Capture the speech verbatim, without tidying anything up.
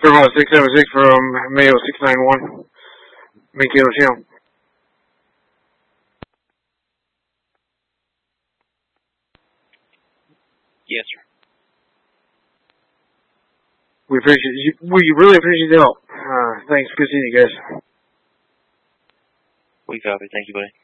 Bravo six seven six from Mayo six nine one. Make it Ocean. Yes, sir. We appreciate you. We really appreciate the help. Uh, thanks. Good seeing you guys. We copy. Thank you, buddy.